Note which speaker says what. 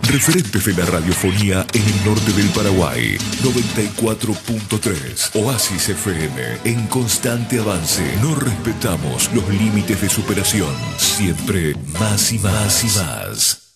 Speaker 1: Referentes de la radiofonía en el norte del Paraguay. 94.3 Oasis FM, en constante avance. No respetamos los límites de superación. Siempre más y más y más.